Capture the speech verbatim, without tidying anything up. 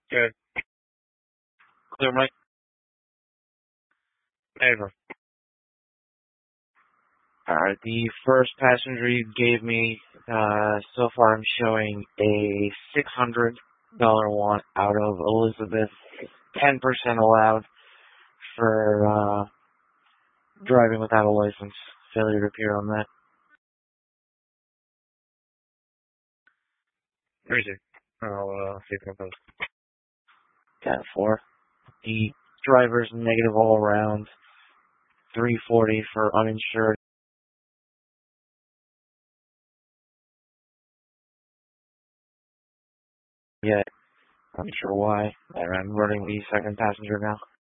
Good. Clear mic. Over. Alright, the first passenger you gave me, uh, so far I'm showing a six hundred dollar want out of Elizabeth, ten percent allowed for, uh, driving without a license. Failure to appear on that. Where is it? I'll, uh, see if I can post. ten four. The driver's negative all around, three forty for uninsured. Yet, I'm not sure why. I'm running the second passenger now.